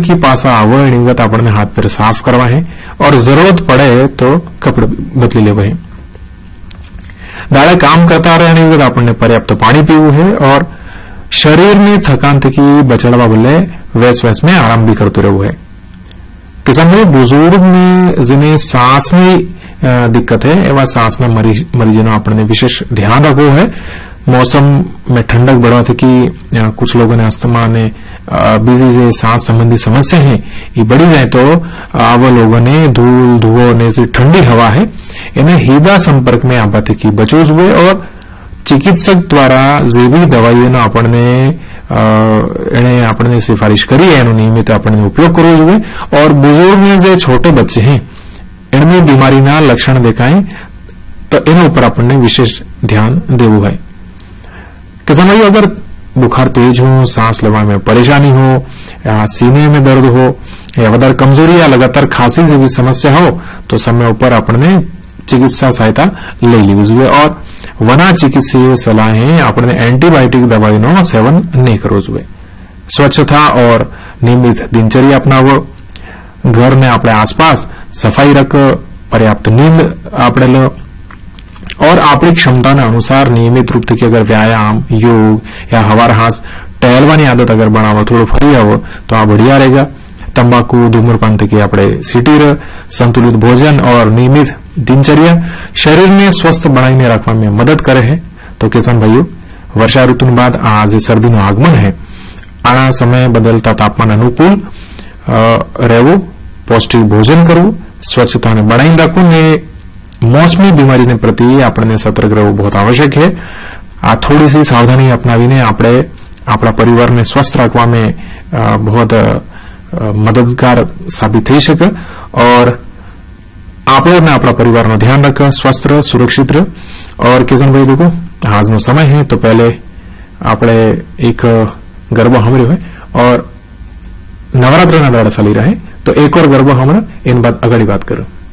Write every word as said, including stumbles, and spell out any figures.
गंदगी पासा आवे एनी वखत आपने हाथ पैर साफ करवा है और जरूरत पड़े तो कपड़े बदली लेवा है। दाड़े काम करता रहे एनी वखत आपने पर्याप्त पानी पीवू है और शरीर ने थकान थकी बचाड़वा बदले वैस वैस में आराम भी करते रहू है। किसान भाई बुजुर्ग में जिन्हें सांस में दिक्कत है एवं सांस में मरीज मरीजों आपने विशेष ध्यान रखो है। मौसम में ठंडक बढ़वा थी कि कुछ लोगों ने अस्थमा ने बीजी से सांस संबंधी समस्या है ये बढ़ी जाए तो आवा लोगों ने धूल धुओं ने से ठंडी हवा है इन्हें हीदा संपर्क में आवा थी कि बचोज हुए और चिकित्सक द्वारा जे भी दवाइयों आपने एने आपने सिफारिश करी है नियमित आपने उपयोग करवो जोईए और बुजुर्ग में जो छोटे बच्चे हैं इनमें बीमारी ना लक्षण देखाय तो इन ऊपर आपने विशेष ध्यान देवू है। किसान भाई अगर बुखार तेज हो, सांस लेवा में परेशानी हो या सीने में दर्द हो या वधार कमजोरी या लगातार खांसी जेवी समस्या हो तो समय ऊपर आपने चिकित्सा सहायता ले लेवी जोईए और वना चिकित्सीय सलाहें आपने एंटीबायोटिक दवाईओं सेवन नहीं करवू जोईए। स्वच्छता और नियमित दिनचर्या अपनावो, घर में अपने आसपास सफाई रख, पर्याप्त नींद आपने लो और अपनी क्षमता अनुसार नियमित रूप से अगर व्यायाम, योग या हवार हाथ टहलवानी आदत अगर बनावो, थोड़ा फरी आवो तो आ बढ़िया रहेगा। तंबाकू, धूम्रपान थी आपणे सीटी रह, संतुलित भोजन और नियमित दिनचर्या शरीर ने स्वस्थ बनाई रखवा में मदद करे है। तो किसान भाइयों वर्षा ऋतु बाद आज सर्दी नो आगमन है। आना समय बदलता तापमान अनुकूल रहवो, पौष्टिक भोजन करवू, स्वच्छता ने बनाई रखू ने मौसमी बीमारी ने प्रति आपने सतर्क रहવું बहुत आवश्यक है। आ थोड़ी सी सावधानी अपनावीने आपणे आपણા परिवार ने स्वस्थ रखवा में बहुत मददगार साबित थई शके और आपणे ने आपણા परिवार ध्यान रख, स्वस्थ रह, सुरक्षित रह। और किशन भाई देखो आज नो समय है तो पहले आपणे एक गरबो सांभळ्यो है और नवरात्र ना दाड़ा चाली रहे तो एक और गरबो हमारा इन बात अगाड़ी बात करो।